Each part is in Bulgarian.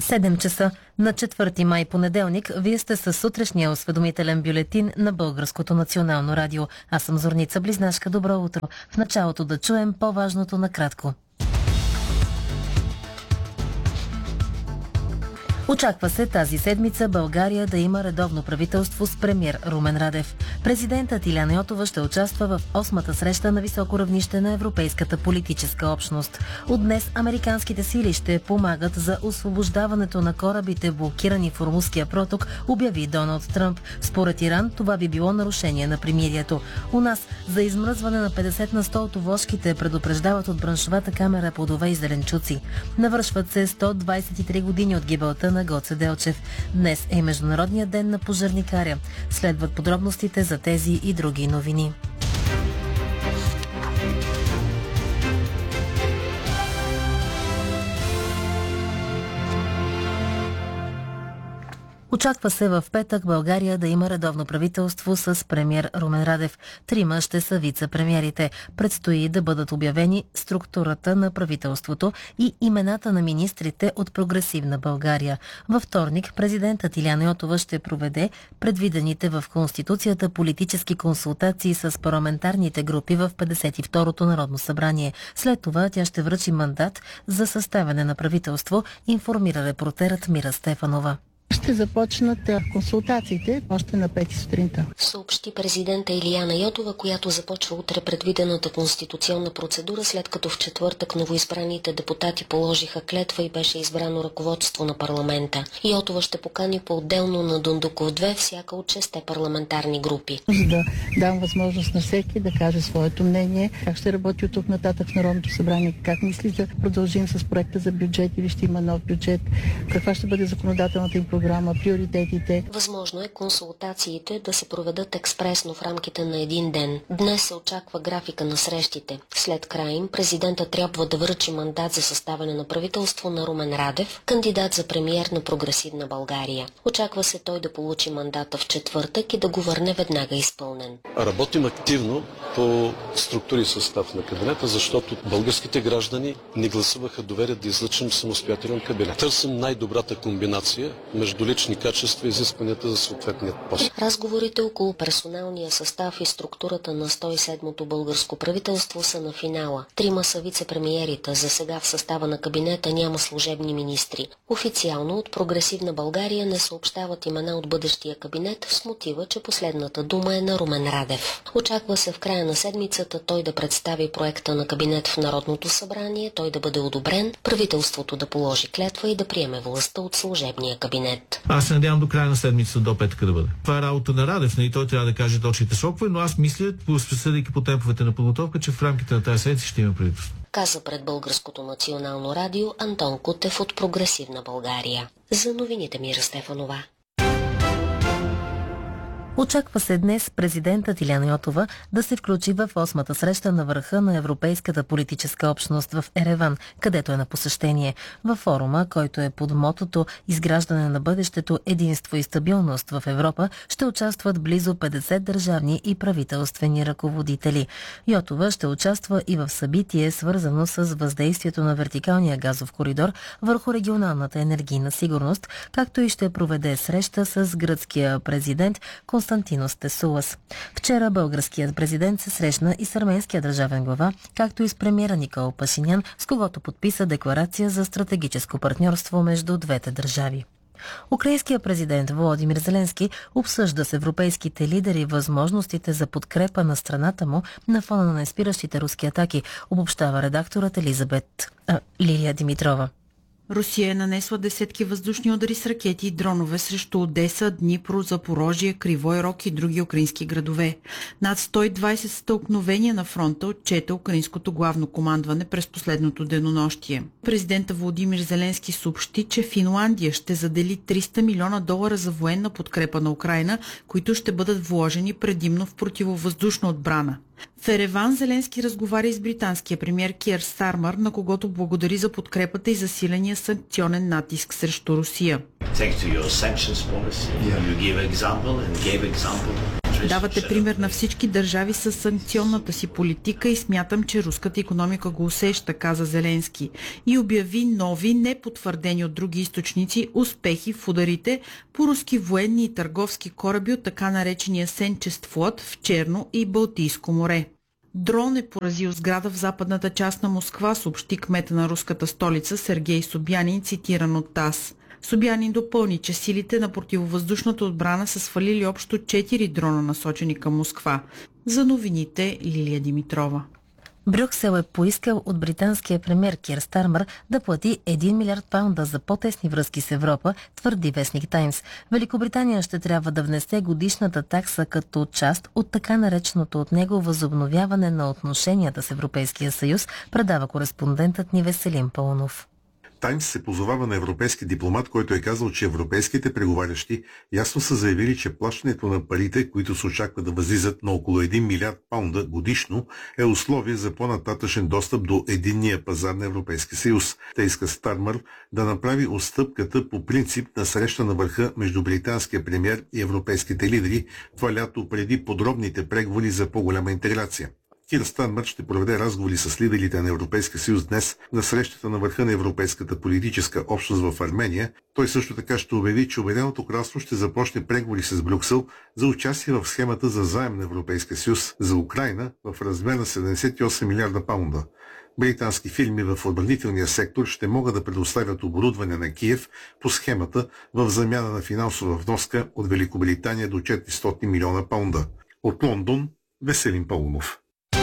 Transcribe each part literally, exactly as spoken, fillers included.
седем часа на четвърти май, понеделник. Вие сте със сутрешния осведомителен бюлетин на Българското национално радио. Аз съм Зорница Близнашка. Добро утро. В началото да чуем по-важното накратко. Очаква се тази седмица България да има редовно правителство с премиер Румен Радев. Президентът Илияна Йотова ще участва в осмата среща на високо равнище на Европейската политическа общност. От днес американските сили ще помагат за освобождаването на корабите, блокирани в Ормузския проток, обяви Доналд Тръмп. Според Иран това би било нарушение на примирието. У нас за измръзване на петдесет на сто от овошките предупреждават от браншовата камера плодове и зеленчуци. Навършват се сто двадесет и три години от гибелта на Гоце Делчев. Днес е Международният ден на пожарникаря. Следват подробностите за тези и други новини. Очаква се в петък България да има редовно правителство с премиер Румен Радев. Трима ще са вице-премиерите. Предстои да бъдат обявени структурата на правителството и имената на министрите от Прогресивна България. Във вторник президентът Илияна Йотова ще проведе предвидените в Конституцията политически консултации с парламентарните групи в петдесет и второто Народно събрание. След това тя ще връчи мандат за съставяне на правителство, информира репортерът Мира Стефанова. Ще започнат консултациите още на пети сутринта. Съобщи президента Илияна Йотова, която започва утре предвидената конституционна процедура, след като в четвъртък новоизбраните депутати положиха клетва и беше избрано ръководство на парламента. Йотова ще покани по-отделно на Дондуков две всяка от шесте парламентарни групи. За да дам възможност на всеки да каже своето мнение, как ще работи от тук нататък в Народното събрание, как мисли да продължим с проекта за бюджет или ще има нов бюджет, каква ще бъде законодателната им програма, приоритетите. Възможно е консултациите да се проведат експресно в рамките на един ден. Днес се очаква графика на срещите. След края им президента трябва да връчи мандат за съставяне на правителство на Румен Радев, кандидат за премиер на Прогресивна България. Очаква се той да получи мандата в четвъртък и да го върне веднага изпълнен. Работим активно по структури и състав на кабинета, защото българските граждани ни гласуваха доверие да излъчим самостоятелен кабинет. Търсим най-добрата комбинация между лични качества и изискванията за съответният пост. Разговорите около персоналния състав и структурата на сто и седмото българско правителство са на финала. Трима са вице-премиерите. За сега в състава на кабинета няма служебни министри. Официално от Прогресивна България не съобщават имена от бъдещия кабинет с мотива, че последната дума е на Румен Радев. Очаква се в края на седмицата той да представи проекта на кабинет в Народното събрание, той да бъде одобрен, правителството да положи клетва и да приеме властта от служебния кабинет. Аз се надявам до края на седмицата до петъка да бъде. Това е работа на Радев, и той трябва да каже точните срокове, но аз мисля, съдейки по темповете на подготовка, че в рамките на тази седмица ще има правителство. Каза пред Българското национално радио Антон Кутев от Прогресивна България. За новините Мира Стефанова. Очаква се днес президентът Илияна Йотова да се включи в осмата среща на върха на Европейската политическа общност в Ереван, където е на посещение. Във форума, който е под мотото "Изграждане на бъдещето, единство и стабилност в Европа", ще участват близо петдесет държавни и правителствени ръководители. Йотова ще участва и в събитие, свързано с въздействието на вертикалния газов коридор върху регионалната енергийна сигурност, както и ще проведе среща с гръцкия президент Константинос Тесулас. Вчера българският президент се срещна и с арменския държавен глава, както и с премиера Никол Пашинян, с когото подписа декларация за стратегическо партньорство между двете държави. Украинският президент Володимир Зеленски обсъжда с европейските лидери възможностите за подкрепа на страната му на фона на неспиращите руски атаки, обобщава редакторът Елизабет а, Лилия Димитрова. Русия е нанесла десетки въздушни удари с ракети и дронове срещу Одеса, Днипро, Запорожие, Кривой Рог и други украински градове. Над сто и двадесет стълкновения на фронта отчете украинското главно командване през последното денонощие. Президента Володимир Зеленски съобщи, че Финландия ще задели триста милиона долара за военна подкрепа на Украйна, които ще бъдат вложени предимно в противовъздушна отбрана. В Ереван Зеленски разговаря с британския премиер Киер Стармър, на когото благодари за подкрепата и засиления санкционен натиск срещу Русия. Давате пример на всички държави с санкционната си политика и смятам, че руската икономика го усеща, каза Зеленски. И обяви нови, непотвърдени от други източници, успехи в ударите по руски военни и търговски кораби от така наречения Сенчест флот в Черно и Балтийско море. Дрон е поразил сграда в западната част на Москва, съобщи кмета на руската столица Сергей Собянин, цитиран от ТАСС. Собянин допълни, че силите на противовъздушната отбрана са свалили общо четири дрона, насочени към Москва. За новините Лилия Димитрова. Брюксел е поискал от британския премиер Кир Стармър да плати един милиард паунда за по-тесни връзки с Европа, твърди вестник Таймс. Великобритания ще трябва да внесе годишната такса като част от така нареченото от него възобновяване на отношенията с Европейския съюз, предава кореспондентът ни Веселин Паунов. Таймс се позовава на европейски дипломат, който е казал, че европейските преговарящи ясно са заявили, че плащането на парите, които се очаква да възлизат на около един милиард паунда годишно, е условие за по-нататъчен достъп до единния пазар на Европейския съюз. Те иска Стармър да направи отстъпката по принцип на среща на върха между британския премиер и европейските лидери това лято преди подробните преговори за по-голяма интеграция. Кир Стармър ще проведе разговори с лидерите на Европейския съюз днес на срещата на върха на Европейската политическа общност в Армения. Той също така ще обяви, че Обединеното кралство ще започне преговори с Брюксел за участие в схемата за заем на Европейския съюз за Украйна в размер на седемдесет и осем милиарда паунда. Британски фирми в отбранителния сектор ще могат да предоставят оборудване на Киев по схемата в замяна на финансова вноска от Великобритания до четиристотин милиона паунда. От Лондон Веселин Паунов.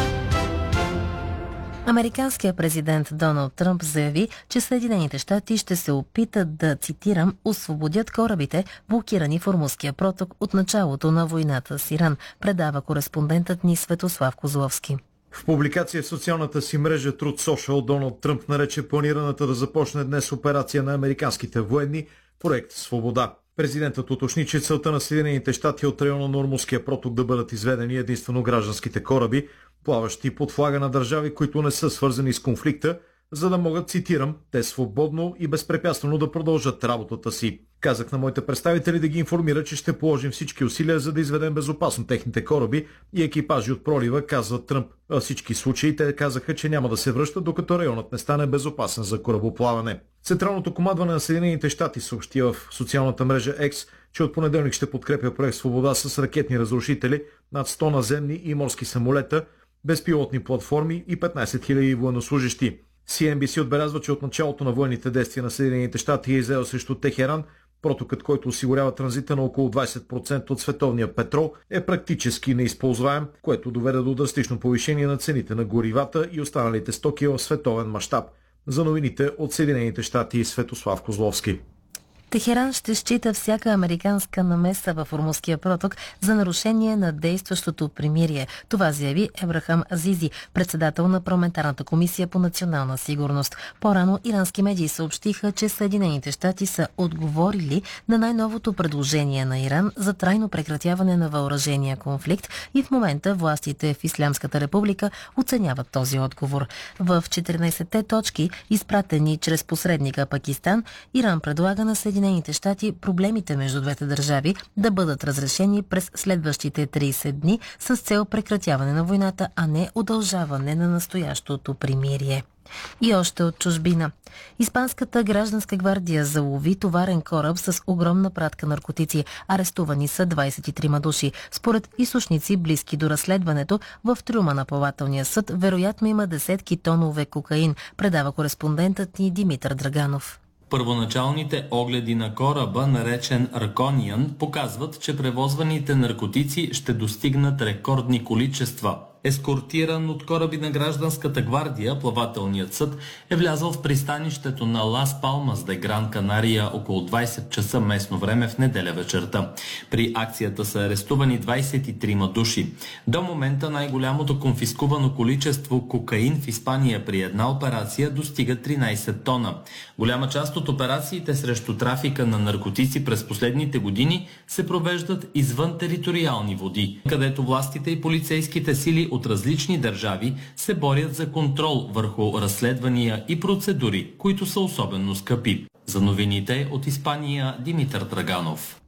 Американският президент Доналд Тръмп заяви, че Съединените щати ще се опитат да, цитирам, освободят корабите, блокирани в Ормузския проток от началото на войната с Иран, предава кореспондентът ни Светослав Козловски. В публикация в социалната си мрежа Truth Social Доналд Тръмп нарече планираната да започне днес операция на американските военни проект Свобода. Президентът уточни, че целта на Съединените щати от района на Ормузския проток да бъдат изведени единствено гражданските кораби, плаващи под флага на държави, които не са свързани с конфликта, за да могат, цитирам, те свободно и безпрепятствено да продължат работата си. Казах на моите представители да ги информира, че ще положим всички усилия, за да изведем безопасно техните кораби и екипажи от пролива, казва Тръмп. Във всички случаи те казаха, че няма да се връщат, докато районът не стане безопасен за корабоплаване. Централното командване на Съединените щати съобщи в социалната мрежа X, че от понеделник ще подкрепя проект Свобода с ракетни разрушители, над сто наземни и морски самолета, безпилотни платформи и петнайсет хиляди военнослужещи. Си Ен Би Си отбелязва, че от началото на военните действия на Съединените щати е иззел срещу Техеран, протокът, който осигурява транзита на около двайсет процента от световния петрол, е практически неизползваем, което доведе до драстично повишение на цените на горивата и останалите стоки в световен мащаб. За новините от Съединените щати и Светослав Козловски. Техеран ще счита всяка американска намеса в Ормузския проток за нарушение на действащото примирие. Това заяви Ебрахам Азизи, председател на парламентарната комисия по национална сигурност. По-рано ирански медии съобщиха, че Съединените щати са отговорили на най-новото предложение на Иран за трайно прекратяване на въоръжения конфликт и в момента властите в Ислямската република оценяват този отговор. В четиринайсетте точки, изпратени чрез посредника Пакистан, Иран предлага на Съединените Съединените щати проблемите между двете държави да бъдат разрешени през следващите трийсет дни с цел прекратяване на войната, а не удължаване на настоящото примирие. И още от чужбина. Испанската гражданска гвардия залови товарен кораб с огромна пратка наркотици. Арестувани са двайсет и трима души. Според източници, близки до разследването, в трюма на плавателния съд вероятно има десетки тонове кокаин, предава кореспондентът ни Димитър Драганов. Първоначалните огледи на кораба, наречен Аркониан, показват, че превозваните наркотици ще достигнат рекордни количества. Ескортиран от кораби на гражданската гвардия, плавателният съд е влязъл в пристанището на Лас Палмас де Гран Канария около двайсет часа местно време в неделя вечерта. При акцията са арестувани двайсет и трима души. До момента най-голямото конфискувано количество кокаин в Испания при една операция достига тринайсет тона. Голяма част от операциите срещу трафика на наркотици през последните години се провеждат извън териториални води, където властите и полицейските сили от различни държави се борят за контрол върху разследвания и процедури, които са особено скъпи. За новините от Испания Димитър Драганов.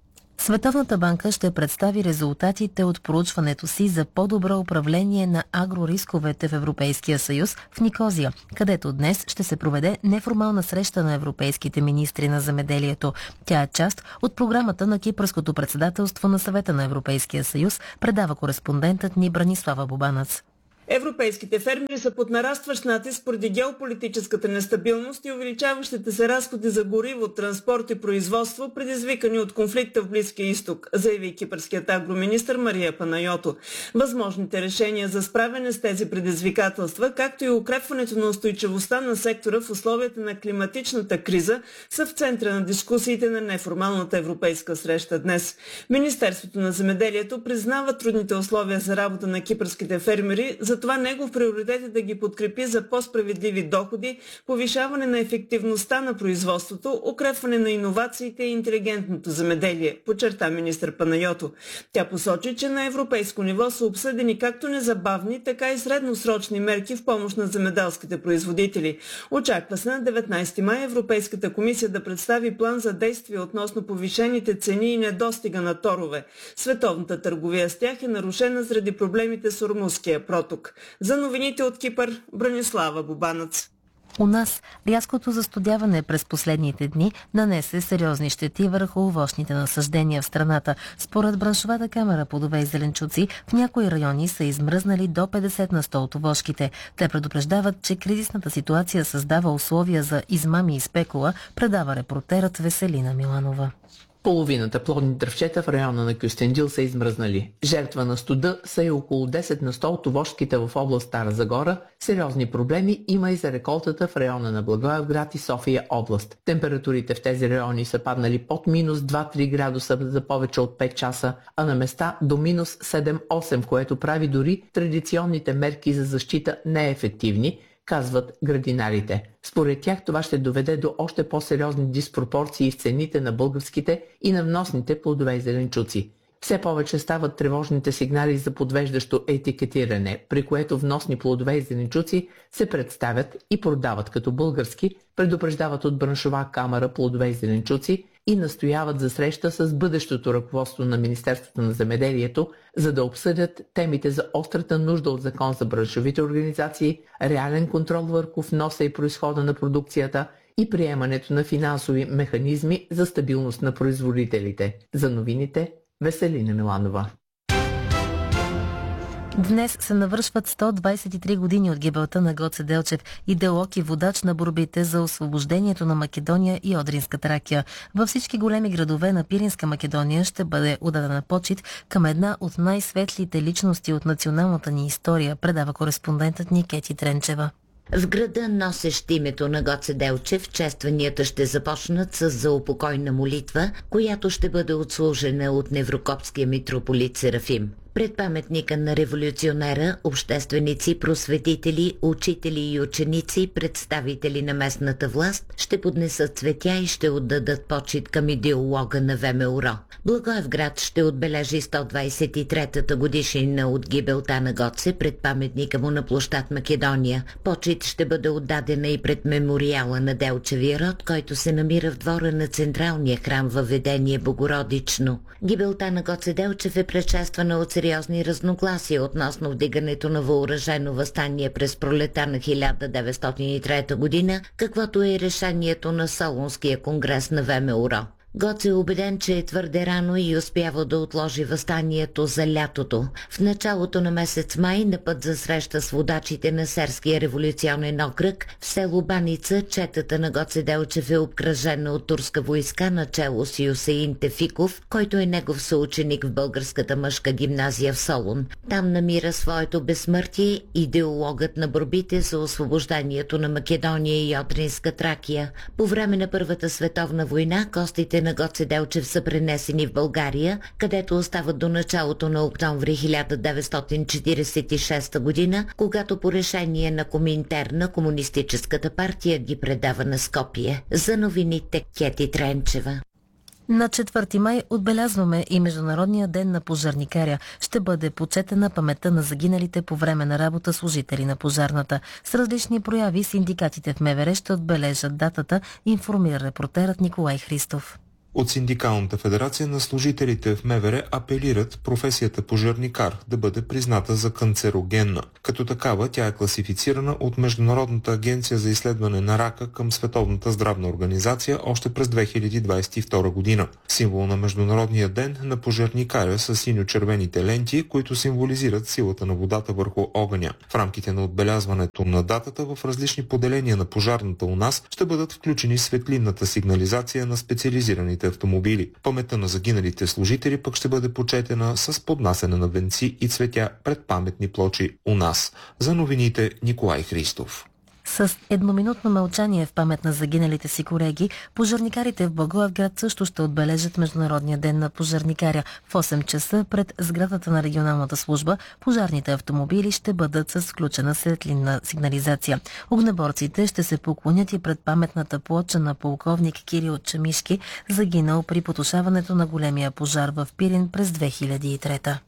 Световната банка ще представи резултатите от проучването си за по-добро управление на агрорисковете в Европейския съюз в Никозия, където днес ще се проведе неформална среща на европейските министри на земеделието. Тя е част от програмата на Кипърското председателство на Съвета на Европейския съюз, предава кореспондентът ни Бранислава Бубанац. Европейските фермери са под нарастващ натиск поради геополитическата нестабилност и увеличаващите се разходи за гориво, транспорт и производство, предизвикани от конфликта в Близкия изток, заяви кипърският агроминистър Мария Панайоту. Възможните решения за справяне с тези предизвикателства, както и укрепването на устойчивостта на сектора в условията на климатичната криза, са в центъра на дискусиите на неформалната европейска среща днес. Министерството на земеделието признава трудните условия за работа на кипърските фермери, затова негов приоритет е да ги подкрепи за по-справедливи доходи, повишаване на ефективността на производството, укрепване на иновациите и интелигентното земеделие, подчерта министър Панайоту. Тя посочи, че на европейско ниво са обсъдени както незабавни, така и средносрочни мерки в помощ на земеделските производители. Очаква се на деветнайсети май Европейската комисия да представи план за действие относно повишените цени и недостига на торове. Световната търговия с тях е нарушена заради проблемите с Ормузския проток. За новините от Кипър, Бранислава Бубанац. У нас рязкото застудяване през последните дни нанесе сериозни щети върху овощните насаждения в страната. Според браншовата камера плодове и зеленчуци, в някои райони са измръзнали до петдесет на сто от овошките. Те предупреждават, че кризисната ситуация създава условия за измами и спекула, предава репортерът Веселина Миланова. Половината плодни дръвчета в района на Кюстендил са измръзнали. Жертва на студа са и около десет на сто от овошките в област Стара Загора. Сериозни проблеми има и за реколтата в района на Благоевград и София област. Температурите в тези райони са паднали под минус два-три градуса за повече от пет часа, а на места до минус седем-осем, което прави дори традиционните мерки за защита неефективни, казват градинарите. Според тях това ще доведе до още по-сериозни диспропорции в цените на българските и на вносните плодове и зеленчуци. Все повече стават тревожните сигнали за подвеждащо етикетиране, при което вносни плодове и зеленчуци се представят и продават като български, предупреждават от браншова камара плодове и зеленчуци и настояват за среща с бъдещото ръководство на Министерството на земеделието, за да обсъдят темите за острата нужда от закон за браншовите организации, реален контрол върху вноса и произхода на продукцията и приемането на финансови механизми за стабилност на производителите. За новините Веселина Миланова. Днес се навършват сто двадесет и три години от гибелта на Гоце Делчев, идеолог и водач на борбите за освобождението на Македония и Одринска Тракия. Във всички големи градове на Пиринска Македония ще бъде отдадена почит към една от най-светлите личности от националната ни история, предава кореспондентът ни Кети Тренчева. В града, носещ името на Гоце Делчев, честванията ще започнат с заупокойна молитва, която ще бъде отслужена от неврокопския митрополит Серафим. Пред паметника на революционера, общественици, просветители, учители и ученици, представители на местната власт ще поднесат цветя и ще отдадат почит към идеолога на ВМРО. Благоевград ще отбележи сто двадесет и третата годишнина от гибелта на Гоце пред паметника му на площад Македония. Почит ще бъде отдадена и пред мемориала на Делчевия род, който се намира в двора на централния храм Въведение Богородично. Гибелта на Гоце Делчев е предшествана от сериозни разногласия относно вдигането на въоръжено въстание през пролета на хиляда деветстотин и трета година, каквото е решението на Солунския конгрес на ВМРО. Гоце е убеден, че е твърде рано и успява да отложи въстанието за лятото. В началото на месец май, на път за среща с водачите на Серския революционен окръг, в село Баница, четата на Гоце Делчев е обкръжена от турска войска начело с Юсеин Тефиков, който е негов съученик в българската мъжка гимназия в Солун. Там намира своето безсмъртие идеологът на борбите за освобождението на Македония и Одринска Тракия. По време на Първата световна война костите на Гоце Делчев са пренесени в България, където остават до началото на октомври хиляда деветстотин четиридесет и шеста година, когато по решение на Коминтерна комунистическата партия ги предава на Скопие. За новините Кети Тренчева. На четвърти май отбелязваме и Международния ден на пожарникаря. Ще бъде почетена паметта на загиналите по време на работа служители на пожарната. С различни прояви синдикатите в МВР ще отбележат датата, информира репортерът Николай Христов. От Синдикалната федерация на служителите в МВР апелират професията пожарникар да бъде призната за канцерогенна. Като такава тя е класифицирана от Международната агенция за изследване на рака към Световната здравна организация още през две хиляди двадесет и втора година. Символ на Международния ден на пожарникаря са синьо-червените ленти, които символизират силата на водата върху огъня. В рамките на отбелязването на датата в различни поделения на пожарната у нас ще бъдат включени светлинната сигнализация на специализираните автомобили. Паметта на загиналите служители пък ще бъде почетена с поднасене на венци и цветя пред паметни плочи у нас. За новините Николай Христов. С едноминутно мълчание в памет на загиналите си колеги, пожарникарите в Благоевград също ще отбележат Международния ден на пожарникаря. В осем часа пред сградата на регионалната служба пожарните автомобили ще бъдат с включена светлинна сигнализация. Огнеборците ще се поклонят и пред паметната плоча на полковник Кирил Чамишки, загинал при потушаването на големия пожар в Пирин през две хиляди и трета.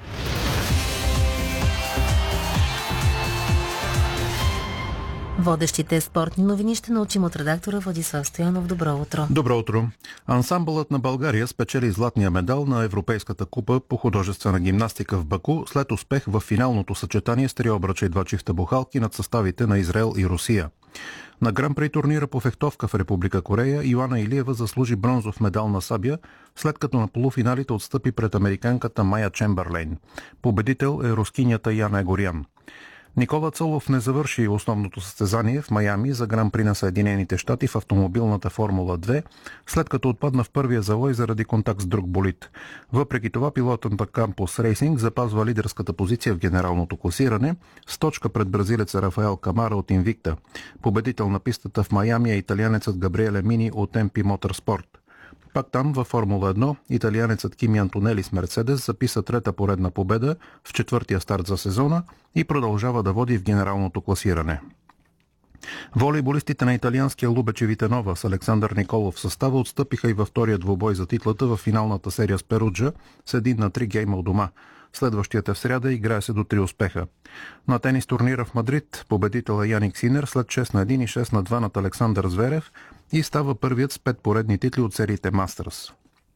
Водещите спортни новини ще научим от редактора Владислав Стоянов. Добро утро. Добро утро. Ансамбълът на България спечели златния медал на Европейската купа по художествена гимнастика в Баку след успех в финалното съчетание с три обръча и два чифта бухалки над съставите на Израел и Русия. На гран-при турнира по фехтовка в Република Корея Йоана Илиева заслужи бронзов медал на сабя, след като на полуфиналите отстъпи пред американката Майя Чембърлейн. Победител е рускинята Яна Егорян. Никола Цолов не завърши основното състезание в Майами за гран-при на Съединените щати в автомобилната Формула две, след като отпадна в първия завой заради контакт с друг болид. Въпреки това пилотът на Campos Racing запазва лидерската позиция в генералното класиране с точка пред бразилеца Рафаел Камара от Инвикта. Победител на пистата в Майами е италианецът Габриеле Мини от Ем Пи Motorsport. Пак там във Формула едно италианецът Кими Антонели с Мерцедес записа трета поредна победа в четвъртия старт за сезона и продължава да води в генералното класиране. Волейболистите на италианския Лубече Витенова с Александър Николов в състава отстъпиха и във втория двубой за титлата в финалната серия с Перуджа с един на три гейма у дома. Следващият е в сряда, играе се до три успеха. На тенис турнира в Мадрид победител е Яник Синер след шест на един и шест на два над Александър Зверев и става първият с пет поредни титли от сериите Мастърс.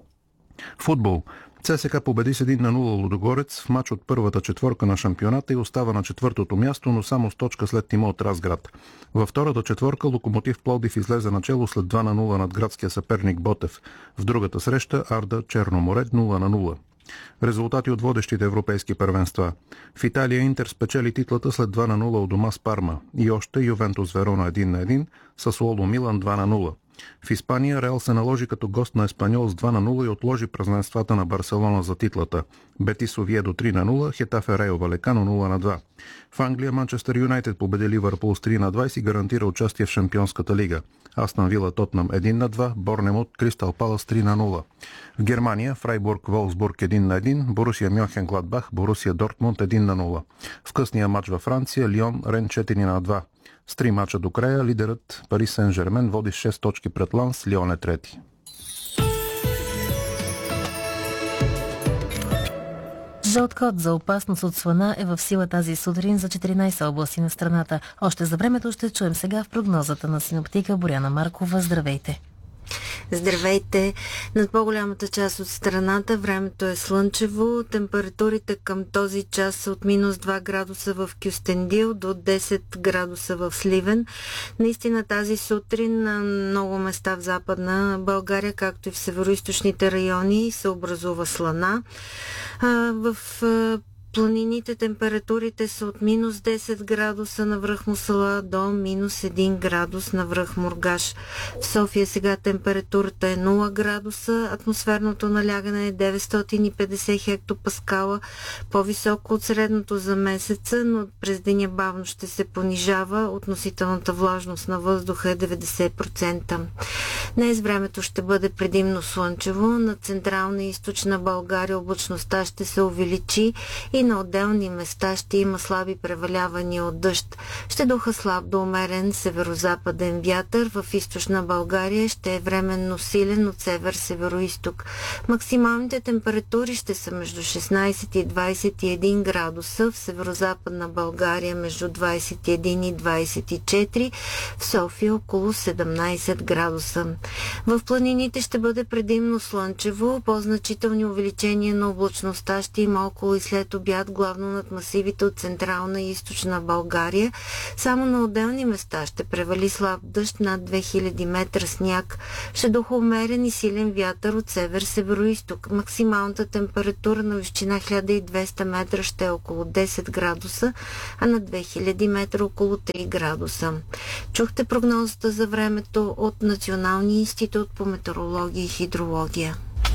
Футбол. ЦСКА победи с един на нула Лудогорец в мач от първата четворка на шампионата и остава на четвъртото място, но само с точка след тима от Разград. Във втората четворка Локомотив Пловдив излезе начело след два на нула над градския съперник Ботев. В другата среща Арда Черноморе нула на нула. Резултати от водещите европейски първенства. В Италия Интер спечели титлата след два на нула от дома с Парма и още Ювентус Верона един на един, Сасуоло Милан два на нула. В Испания Реал се наложи като гост на Еспаньол с два на нула и отложи празненствата на Барселона за титлата. Бетис Овиедо три на нула, Хетафе Райо Валекано нула на два. В Англия Манчестър Юнайтед победи Ливърпул с три на двадесет и гарантира участие в Шампионската лига. Астън Вила Тотнъм един на два, Борнемут Кристал Палас три на нула. В Германия Фрайбург Волфсбург един на един, Борусия Мьонхенгладбах, Борусия Дортмунд един на нула. В късния матч във Франция Лион Рен четири на два. С три мача до края лидерът Пари Сен-Жермен води шест точки пред Ланс, Лион е трети. Жълт код за опасност от слана е в сила тази сутрин за четиринадесет области на страната. Още за времето ще чуем сега в прогнозата на синоптика Боряна Маркова. Здравейте! Здравейте! Над по-голямата част от страната времето е слънчево. Температурите към този час са от минус два градуса в Кюстендил до десет градуса в Сливен. Наистина тази сутрин на много места в Западна България, както и в североизточните райони, се образува слана. В планините температурите са от минус десет градуса на връх Мусала до минус един градус на връх Мургаш. В София сега температурата е нула градуса, атмосферното налягане е деветстотин и петдесет хектопаскала, по-високо от средното за месеца, но през деня бавно ще се понижава. Относителната влажност на въздуха е деветдесет процента. Днес времето ще бъде предимно слънчево. На централна и източна България облачността ще се увеличи и и на отделни места ще има слаби превалявания от дъжд. Ще духа слаб до умерен северо-западен вятър. В източна България ще е временно силен от север-североизток. Максималните температури ще са между шестнайсет и двайсет и един градуса, в северо-западна България между двайсет и един и двайсет и четири, в София около седемнайсет градуса. В планините ще бъде предимно слънчево, по-значителни увеличения на облачността ще има около и след обяд, главно над масивите от централна и източна България. Само на отделни места ще превали слаб дъжд, над две хиляди метра сняг. Ще духа умерен и силен вятър от север-североизток. Максималната температура на височина хиляда и двеста метра ще е около десет градуса, а на две хиляди метра около три градуса. Чухте прогнозата за времето от Националния институт по метеорология и хидрология.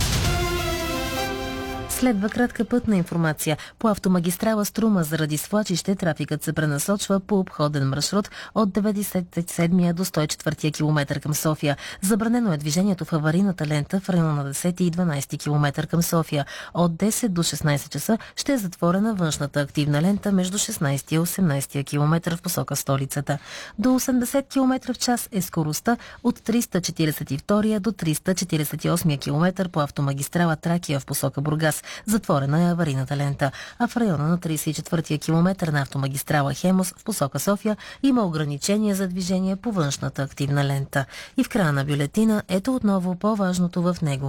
Следва кратка пътна информация. По автомагистрала Струма заради свлачище трафикът се пренасочва по обходен маршрут от деветдесет и седмия до сто и четвъртия километър към София. Забранено е движението в аварийната лента в района на десети и дванайсети километър към София. От десет до шестнайсет часа ще е затворена външната активна лента между шестнайсети и осемнайсетия километър в посока столицата. До осемдесет километра в час е скоростта от триста четирийсет и втория до триста четирийсет и осмия километър по автомагистрала Тракия в посока Бургас. Затворена е аварийната лента, а в района на трийсет и четвъртия километър на автомагистрала Хемус в посока София има ограничения за движение по външната активна лента. И в края на бюлетина ето отново по-важното в него.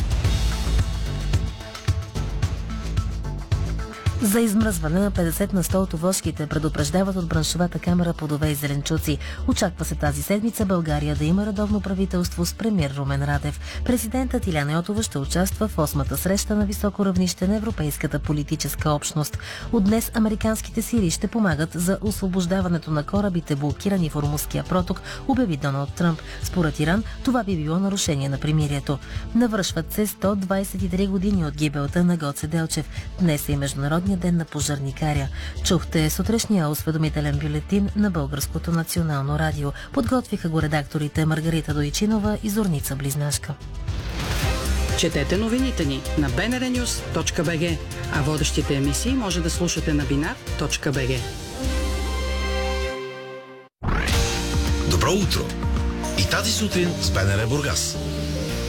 За измръзване на петдесет на сто от овошките предупреждават от браншовата камера плодове и зеленчуци. Очаква се тази седмица България да има редовно правителство с премиер Румен Радев. Президентът Илияна Йотова ще участва в осмата среща на високо равнище на Европейската политическа общност. От днес американските сили ще помагат за освобождаването на корабите, блокирани в Ормузския проток, обяви Доналд Тръмп. Според Иран това би било нарушение на примирието. Навършват се сто двайсет и три години от гибелта на Гоце Делчев. Днес е и международният ден на пожарникаря. Чухте сутрешния осведомителен бюлетин на Българското национално радио. Подготвиха го редакторите Маргарита Дойчинова и Зорница Близнашка. Четете новините ни на би ен ар нюз точка би джи, а водещите емисии може да слушате на бинар точка би джи. Добро утро! И тази сутрин с БНР Бургас.